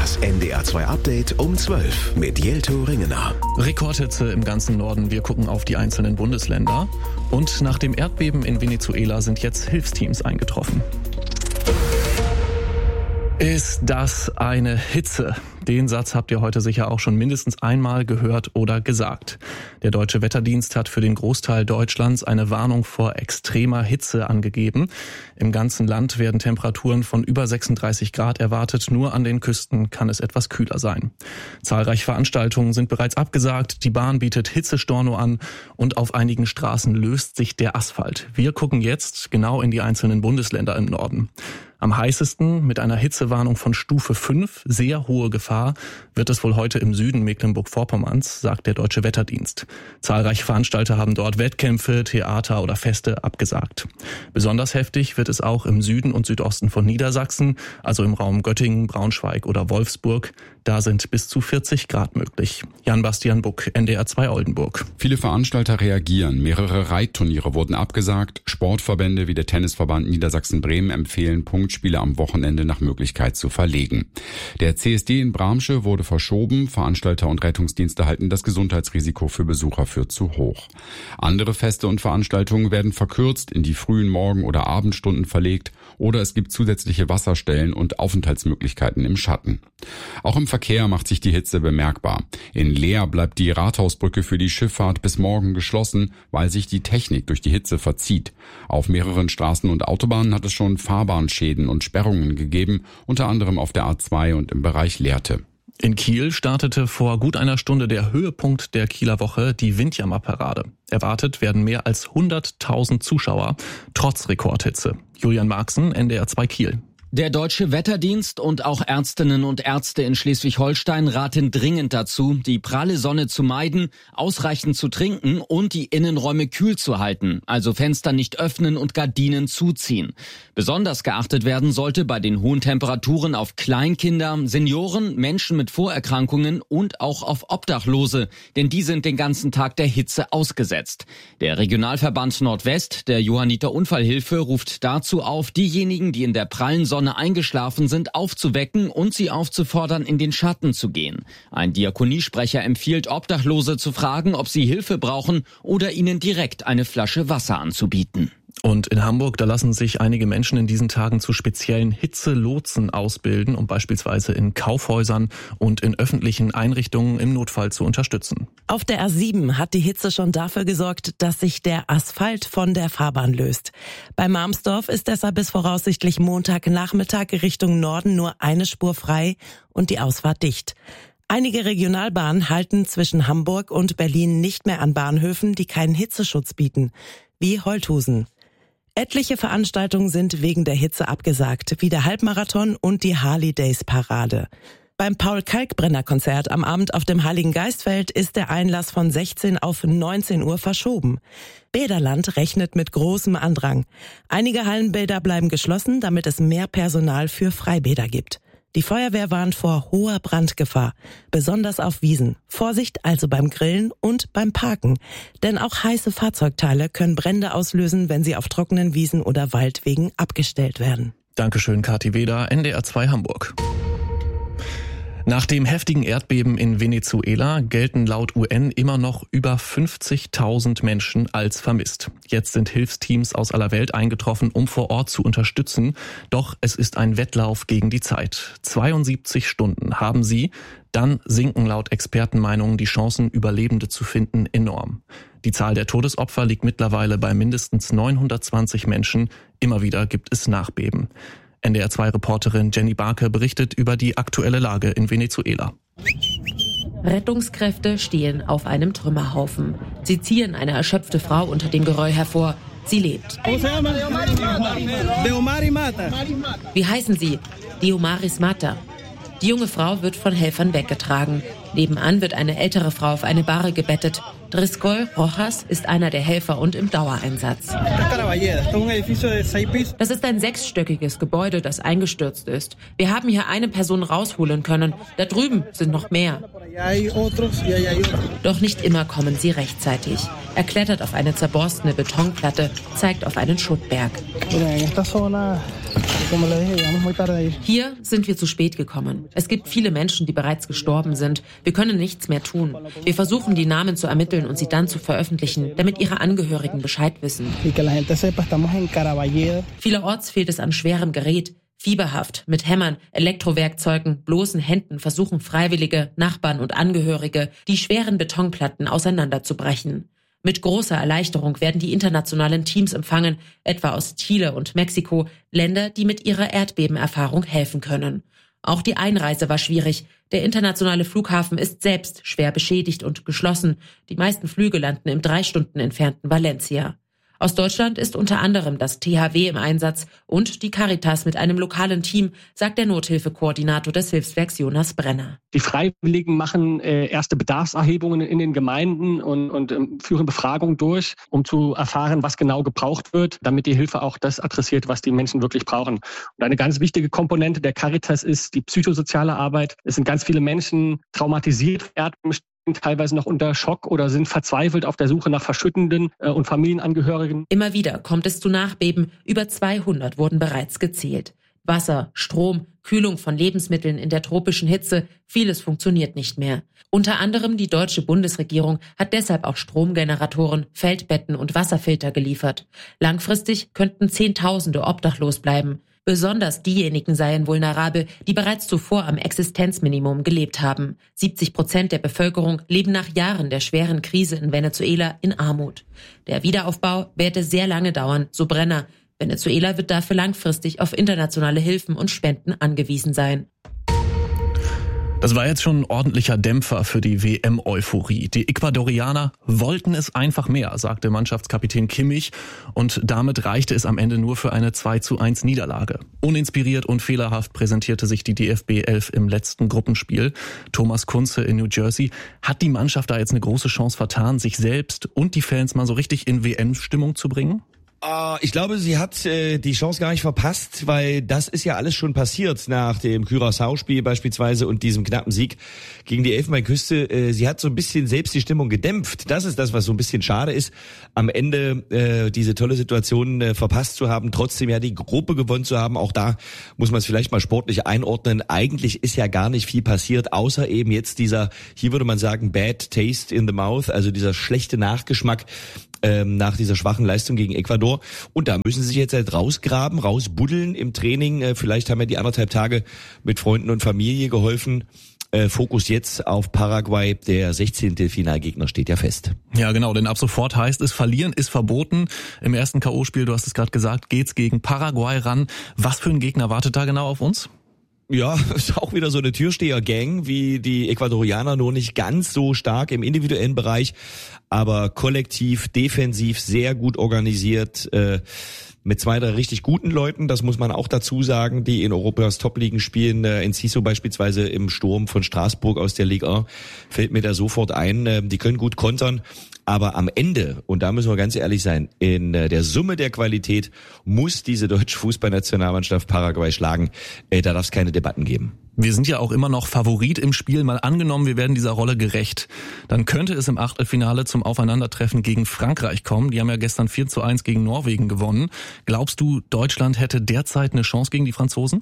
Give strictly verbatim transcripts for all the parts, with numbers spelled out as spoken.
Das N D R zwei Update um zwölf mit Jelto Ringener. Rekordhitze im ganzen Norden. Wir gucken auf die einzelnen Bundesländer. Und nach dem Erdbeben in Venezuela sind jetzt Hilfsteams eingetroffen. Ist das eine Hitze? Den Satz habt ihr heute sicher auch schon mindestens einmal gehört oder gesagt. Der Deutsche Wetterdienst hat für den Großteil Deutschlands eine Warnung vor extremer Hitze angegeben. Im ganzen Land werden Temperaturen von über sechsunddreißig Grad erwartet. Nur an den Küsten kann es etwas kühler sein. Zahlreiche Veranstaltungen sind bereits abgesagt. Die Bahn bietet Hitzestorno an und auf einigen Straßen löst sich der Asphalt. Wir gucken jetzt genau in die einzelnen Bundesländer im Norden. Am heißesten mit einer Hitzewarnung von Stufe fünf, sehr hohe Gefahr, wird es wohl heute im Süden Mecklenburg-Vorpommerns, sagt der Deutsche Wetterdienst. Zahlreiche Veranstalter haben dort Wettkämpfe, Theater oder Feste abgesagt. Besonders heftig wird es auch im Süden und Südosten von Niedersachsen, also im Raum Göttingen, Braunschweig oder Wolfsburg. Da sind bis zu vierzig Grad möglich. Jan-Bastian Buck, N D R zwei Oldenburg. Viele Veranstalter reagieren. Mehrere Reitturniere wurden abgesagt. Sportverbände wie der Tennisverband Niedersachsen-Bremen empfehlen, Punktspiele am Wochenende nach Möglichkeit zu verlegen. Der C S D in Bramsche wurde verschoben. Veranstalter und Rettungsdienste halten das Gesundheitsrisiko für Besucher für zu hoch. Andere Feste und Veranstaltungen werden verkürzt, in die frühen Morgen- oder Abendstunden verlegt oder es gibt zusätzliche Wasserstellen und Aufenthaltsmöglichkeiten im Schatten. Auch im Verkehr macht sich die Hitze bemerkbar. In Leer bleibt die Rathausbrücke für die Schifffahrt bis morgen geschlossen, weil sich die Technik durch die Hitze verzieht. Auf mehreren Straßen und Autobahnen hat es schon Fahrbahnschäden und Sperrungen gegeben, unter anderem auf der A zwei und im Bereich Lehrte. In Kiel startete vor gut einer Stunde der Höhepunkt der Kieler Woche, die Windjammerparade. Erwartet werden mehr als hunderttausend Zuschauer, trotz Rekordhitze. Julian Marxen, N D R zwei Kiel. Der Deutsche Wetterdienst und auch Ärztinnen und Ärzte in Schleswig-Holstein raten dringend dazu, die pralle Sonne zu meiden, ausreichend zu trinken und die Innenräume kühl zu halten, also Fenster nicht öffnen und Gardinen zuziehen. Besonders geachtet werden sollte bei den hohen Temperaturen auf Kleinkinder, Senioren, Menschen mit Vorerkrankungen und auch auf Obdachlose, denn die sind den ganzen Tag der Hitze ausgesetzt. Der Regionalverband Nordwest der Johanniter Unfallhilfe ruft dazu auf, diejenigen, die in der prallen Sonne eingeschlafen sind, aufzuwecken und sie aufzufordern, in den Schatten zu gehen. Ein Diakoniesprecher empfiehlt, Obdachlose zu fragen, ob sie Hilfe brauchen oder ihnen direkt eine Flasche Wasser anzubieten. Und in Hamburg, da lassen sich einige Menschen in diesen Tagen zu speziellen Hitzelotsen ausbilden, um beispielsweise in Kaufhäusern und in öffentlichen Einrichtungen im Notfall zu unterstützen. Auf der A sieben hat die Hitze schon dafür gesorgt, dass sich der Asphalt von der Fahrbahn löst. Bei Marmsdorf ist deshalb bis voraussichtlich Montagnachmittag Richtung Norden nur eine Spur frei und die Ausfahrt dicht. Einige Regionalbahnen halten zwischen Hamburg und Berlin nicht mehr an Bahnhöfen, die keinen Hitzeschutz bieten, wie Holthusen. Etliche Veranstaltungen sind wegen der Hitze abgesagt, wie der Halbmarathon und die Harley-Days-Parade. Beim Paul-Kalkbrenner-Konzert am Abend auf dem Heiligen Geistfeld ist der Einlass von sechzehn auf neunzehn Uhr verschoben. Bäderland rechnet mit großem Andrang. Einige Hallenbäder bleiben geschlossen, damit es mehr Personal für Freibäder gibt. Die Feuerwehr warnt vor hoher Brandgefahr, besonders auf Wiesen. Vorsicht also beim Grillen und beim Parken. Denn auch heiße Fahrzeugteile können Brände auslösen, wenn sie auf trockenen Wiesen oder Waldwegen abgestellt werden. Dankeschön, Kathi Weder, N D R zwei Hamburg. Nach dem heftigen Erdbeben in Venezuela gelten laut U N immer noch über fünfzigtausend Menschen als vermisst. Jetzt sind Hilfsteams aus aller Welt eingetroffen, um vor Ort zu unterstützen. Doch es ist ein Wettlauf gegen die Zeit. zweiundsiebzig Stunden haben sie. Dann sinken laut Expertenmeinungen die Chancen, Überlebende zu finden, enorm. Die Zahl der Todesopfer liegt mittlerweile bei mindestens neunhundertzwanzig Menschen. Immer wieder gibt es Nachbeben. N D R zwei Reporterin Jenny Barke berichtet über die aktuelle Lage in Venezuela. Rettungskräfte stehen auf einem Trümmerhaufen. Sie ziehen eine erschöpfte Frau unter dem Geröll hervor. Sie lebt. Wie heißen Sie? Diomaris Mata. Die junge Frau wird von Helfern weggetragen. Nebenan wird eine ältere Frau auf eine Bahre gebettet. Driscoll Rojas ist einer der Helfer und im Dauereinsatz. Das ist ein sechsstöckiges Gebäude, das eingestürzt ist. Wir haben hier eine Person rausholen können. Da drüben sind noch mehr. Doch nicht immer kommen sie rechtzeitig. Er klettert auf eine zerborstene Betonplatte, zeigt auf einen Schuttberg. Hier sind wir zu spät gekommen. Es gibt viele Menschen, die bereits gestorben sind. Wir können nichts mehr tun. Wir versuchen, die Namen zu ermitteln und sie dann zu veröffentlichen, damit ihre Angehörigen Bescheid wissen. Vielerorts fehlt es an schwerem Gerät. Fieberhaft, mit Hämmern, Elektrowerkzeugen, bloßen Händen versuchen Freiwillige, Nachbarn und Angehörige, die schweren Betonplatten auseinanderzubrechen. Mit großer Erleichterung werden die internationalen Teams empfangen, etwa aus Chile und Mexiko, Länder, die mit ihrer Erdbebenerfahrung helfen können. Auch die Einreise war schwierig. Der internationale Flughafen ist selbst schwer beschädigt und geschlossen. Die meisten Flüge landen im drei Stunden entfernten Valencia. Aus Deutschland ist unter anderem das T H W im Einsatz und die Caritas mit einem lokalen Team, sagt der Nothilfekoordinator des Hilfswerks Jonas Brenner. Die Freiwilligen machen äh, erste Bedarfserhebungen in den Gemeinden und, und ähm, führen Befragungen durch, um zu erfahren, was genau gebraucht wird, damit die Hilfe auch das adressiert, was die Menschen wirklich brauchen. Und eine ganz wichtige Komponente der Caritas ist die psychosoziale Arbeit. Es sind ganz viele Menschen traumatisiert, Erdbeben, teilweise noch unter Schock oder sind verzweifelt auf der Suche nach Verschüttenden äh, und Familienangehörigen. Immer wieder kommt es zu Nachbeben. Über zweihundert wurden bereits gezählt. Wasser, Strom, Kühlung von Lebensmitteln in der tropischen Hitze, vieles funktioniert nicht mehr. Unter anderem die deutsche Bundesregierung hat deshalb auch Stromgeneratoren, Feldbetten und Wasserfilter geliefert. Langfristig könnten Zehntausende obdachlos bleiben. Besonders diejenigen seien vulnerabel, die bereits zuvor am Existenzminimum gelebt haben. siebzig Prozent der Bevölkerung leben nach Jahren der schweren Krise in Venezuela in Armut. Der Wiederaufbau werde sehr lange dauern, so Brenner. Venezuela wird dafür langfristig auf internationale Hilfen und Spenden angewiesen sein. Das war jetzt schon ein ordentlicher Dämpfer für die W M-Euphorie. Die Ecuadorianer wollten es einfach mehr, sagte Mannschaftskapitän Kimmich. Und damit reichte es am Ende nur für eine zwei zu eins Niederlage. Uninspiriert und fehlerhaft präsentierte sich die D F B elf im letzten Gruppenspiel. Thomas Kunze in New Jersey. Hat die Mannschaft da jetzt eine große Chance vertan, sich selbst und die Fans mal so richtig in W M-Stimmung zu bringen? Uh, ich glaube, sie hat äh, die Chance gar nicht verpasst, weil das ist ja alles schon passiert nach dem Curaçao-Spiel beispielsweise und diesem knappen Sieg gegen die Elfenbeinküste. Äh, sie hat so ein bisschen selbst die Stimmung gedämpft. Das ist das, was so ein bisschen schade ist, am Ende äh, diese tolle Situation äh, verpasst zu haben, trotzdem ja die Gruppe gewonnen zu haben. Auch da muss man es vielleicht mal sportlich einordnen. Eigentlich ist ja gar nicht viel passiert, außer eben jetzt dieser, hier würde man sagen, Bad Taste in the Mouth, also dieser schlechte Nachgeschmack Ähm, nach dieser schwachen Leistung gegen Ecuador. Und da müssen sie sich jetzt halt rausgraben, rausbuddeln im Training. Äh, vielleicht haben ja die anderthalb Tage mit Freunden und Familie geholfen. Äh, Fokus jetzt auf Paraguay. Der sechzehnte Finalgegner steht ja fest. Ja, genau, denn ab sofort heißt es, verlieren ist verboten. Im ersten K O-Spiel, du hast es gerade gesagt, geht's gegen Paraguay ran. Was für ein Gegner wartet da genau auf uns? Ja, ist auch wieder so eine Türsteher-Gang wie die Ecuadorianer, nur nicht ganz so stark im individuellen Bereich, aber kollektiv, defensiv sehr gut organisiert, äh, mit zwei, drei richtig guten Leuten, das muss man auch dazu sagen, die in Europas Top-Ligen spielen. Äh, Enciso beispielsweise im Sturm von Straßburg aus der Ligue eins, fällt mir da sofort ein, äh, die können gut kontern. Aber am Ende, und da müssen wir ganz ehrlich sein, in der Summe der Qualität muss diese deutsche Fußballnationalmannschaft Paraguay schlagen. Da darf es keine Debatten geben. Wir sind ja auch immer noch Favorit im Spiel. Mal angenommen, wir werden dieser Rolle gerecht. Dann könnte es im Achtelfinale zum Aufeinandertreffen gegen Frankreich kommen. Die haben ja gestern vier zu eins gegen Norwegen gewonnen. Glaubst du, Deutschland hätte derzeit eine Chance gegen die Franzosen?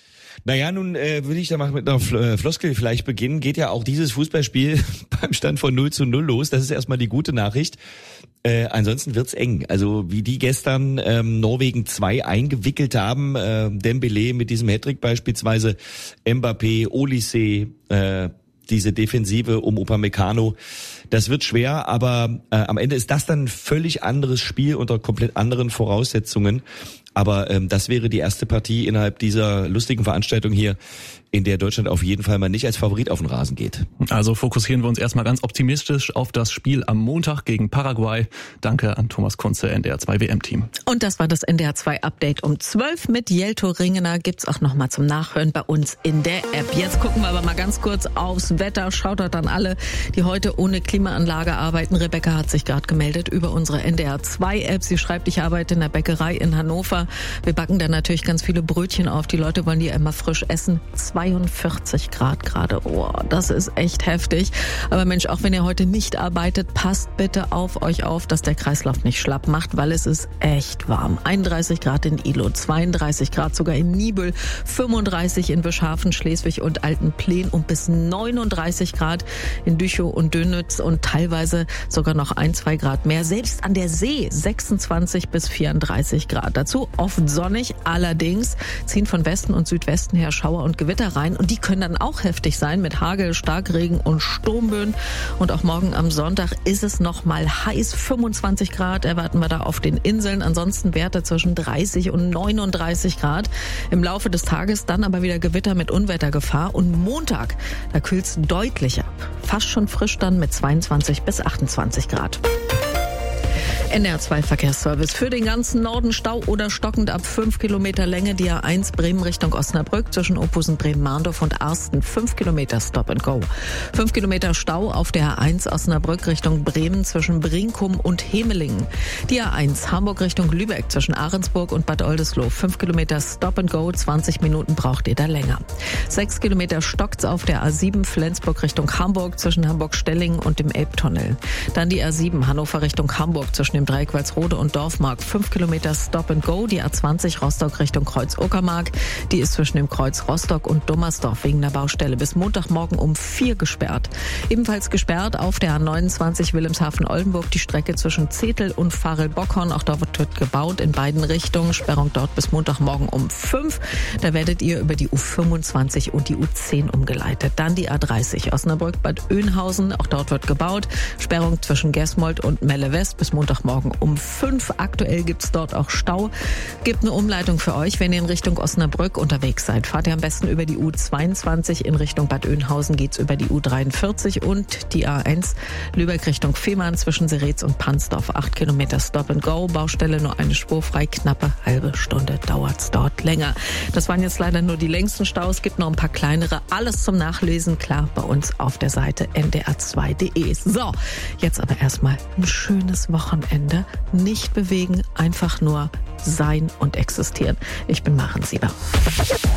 Naja, nun äh, würde ich da mal mit einer Floskel vielleicht beginnen. Geht ja auch dieses Fußballspiel beim Stand von null zu null los. Das ist erstmal die gute Nachricht. Äh, ansonsten wird's eng. Also wie die gestern ähm, Norwegen zwei eingewickelt haben, äh, Dembélé mit diesem Hattrick beispielsweise, Mbappé, Olise, äh, diese Defensive um Upamecano, das wird schwer, aber äh, am Ende ist das dann ein völlig anderes Spiel unter komplett anderen Voraussetzungen Aber ähm, das wäre die erste Partie innerhalb dieser lustigen Veranstaltung hier, in der Deutschland auf jeden Fall mal nicht als Favorit auf den Rasen geht. Also fokussieren wir uns erstmal ganz optimistisch auf das Spiel am Montag gegen Paraguay. Danke an Thomas Kunze, N D R zwei W M-Team. Und das war das N D R zwei Update um zwölf mit Jelto Ringener. Gibt's auch noch mal zum Nachhören bei uns in der App. Jetzt gucken wir aber mal ganz kurz aufs Wetter. Schaut dort an alle, die heute ohne Klimaanlage arbeiten. Rebecca hat sich gerade gemeldet über unsere N D R zwei App. Sie schreibt, ich arbeite in der Bäckerei in Hannover. Wir backen da natürlich ganz viele Brötchen auf. Die Leute wollen die ja immer frisch essen. zweiundvierzig Grad gerade. Oh, das ist echt heftig. Aber Mensch, auch wenn ihr heute nicht arbeitet, passt bitte auf euch auf, dass der Kreislauf nicht schlapp macht, weil es ist echt warm. einunddreißig Grad in Ilo, zweiunddreißig Grad sogar in Nibel, fünfunddreißig in Bischhafen, Schleswig und Altenplen und bis neununddreißig Grad in Düchow und Dönitz und teilweise sogar noch ein, zwei Grad mehr. Selbst an der See sechsundzwanzig bis vierunddreißig Grad. Dazu oft sonnig, allerdings ziehen von Westen und Südwesten her Schauer und Gewitter rein und die können dann auch heftig sein mit Hagel, Starkregen und Sturmböen. Und auch morgen am Sonntag ist es noch mal heiß, fünfundzwanzig Grad erwarten wir da auf den Inseln. Ansonsten Werte zwischen dreißig und neununddreißig Grad. Im Laufe des Tages dann aber wieder Gewitter mit Unwettergefahr und Montag, da kühlt es deutlich ab. Fast schon frisch dann mit zweiundzwanzig bis achtundzwanzig Grad. N D R zwei Verkehrsservice. Für den ganzen Norden Stau oder stockend ab fünf Kilometer Länge. Die A eins Bremen Richtung Osnabrück zwischen Ophusen, Bremen-Mahndorf und Arsten. fünf Kilometer Stop and Go. fünf Kilometer Stau auf der A eins Osnabrück Richtung Bremen zwischen Brinkum und Hemelingen. Die A eins Hamburg Richtung Lübeck zwischen Ahrensburg und Bad Oldesloe. fünf Kilometer Stop and Go. zwanzig Minuten braucht ihr da länger. sechs Kilometer stockt's auf der A sieben Flensburg Richtung Hamburg zwischen Hamburg-Stellingen und dem Elbtunnel. Dann die A sieben Hannover Richtung Hamburg zwischen dem Dreieck Walsrode und Dorfmark. fünf Kilometer Stop and Go. Die A zwanzig Rostock Richtung Kreuz-Uckermark. Die ist zwischen dem Kreuz Rostock und Dummersdorf wegen der Baustelle bis Montagmorgen um vier gesperrt. Ebenfalls gesperrt auf der A neunundzwanzig Wilhelmshaven-Oldenburg die Strecke zwischen Zetel und Farel-Bockhorn. Auch dort wird gebaut in beiden Richtungen. Sperrung dort bis Montagmorgen um fünf. Da werdet ihr über die U fünfundzwanzig und die U zehn umgeleitet. Dann die A dreißig Osnabrück-Bad Oeynhausen. Auch dort wird gebaut. Sperrung zwischen Gesmold und Melle West bis Montagmorgen um fünf. Aktuell gibt's dort auch Stau. Gibt eine Umleitung für euch, wenn ihr in Richtung Osnabrück unterwegs seid. Fahrt ihr am besten über die U zweiundzwanzig. In Richtung Bad Oeynhausen geht's über die U dreiundvierzig und die A eins Lübeck Richtung Fehmarn zwischen Seretz und Pansdorf. Acht Kilometer Stop and Go. Baustelle nur eine Spur frei. Knappe halbe Stunde dauert's dort länger. Das waren jetzt leider nur die längsten Staus. Gibt noch ein paar kleinere. Alles zum Nachlesen, klar, bei uns auf der Seite N D R zwei Punkt de. So, jetzt aber erstmal ein schönes Wochenende. Nicht bewegen, einfach nur sein und existieren. Ich bin Maren Sieber.